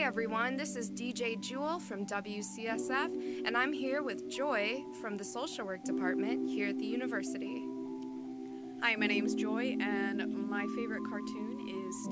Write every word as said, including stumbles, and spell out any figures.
everyone, this is D J Jewel from W C S F, and I'm here with Joy from the Social Work Department here at the university. Hi, my name is Joy, and my favorite cartoon is